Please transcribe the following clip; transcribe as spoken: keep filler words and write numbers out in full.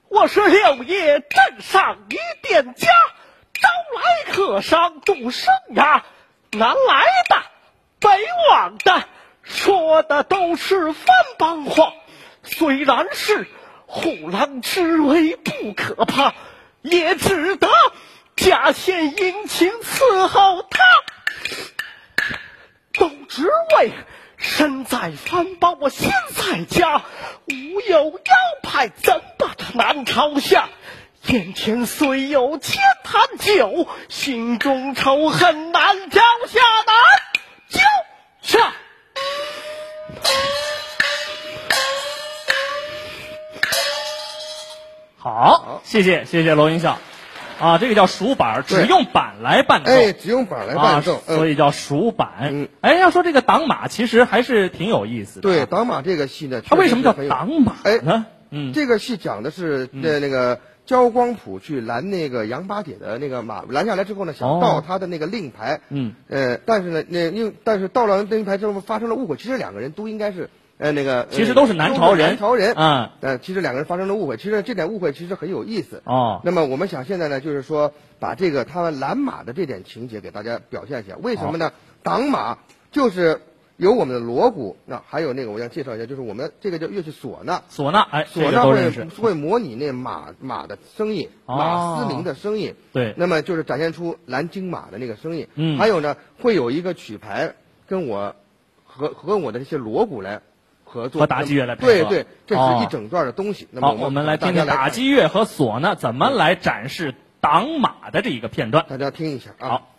我是六爷镇上一店家，招来客商度生涯，南来的北往的，说的都是番邦话。虽然是虎狼之威不可怕，也值得家县殷勤伺候他。都只为身在番邦，我心在家，无有妖派怎把他难朝下？眼前虽有千坛酒，心中仇恨难交下，难交下。 好，谢谢谢谢罗云笑，啊，这个叫数板，只用板来伴奏， 哎，只用板来伴奏， 啊嗯、所以叫数板。 嗯， 哎，要说这个党马，其实还是挺有意思的。 对，党马这个戏呢， 它为什么叫党马呢？ 哎， 嗯， 这个戏讲的是呃那个焦光普去拦那个杨八姐的那个马，拦下来之后呢，想盗他的那个令牌， 嗯， 呃，但是呢，那因但是盗了令牌之后发生了误会，其实两个人都应该是。呃，那个其实都是南朝人， 南朝人， 嗯， 呃，其实两个人发生了误会，其实这点误会其实很有意思哦。 那么我们想现在呢，就是说把这个他们拦马的这点情节给大家表现一下。为什么呢？党马就是有我们的锣鼓，那还有那个我要介绍一下，就是我们这个叫乐器唢呐， 唢呐，哎， 唢呐会会模拟那马马的声音， 哦、 马嘶鸣的声音， 对， 那么就是展现出拦京马的那个声音。 嗯， 还有呢，会有一个曲牌跟我和和我的这些锣鼓来。合作和打击乐来配合， 对对，这是一整段的东西。 哦、好，我们来听听打击乐和唢呐怎么来展示党马的这一个片段。 大家听一下啊。 好。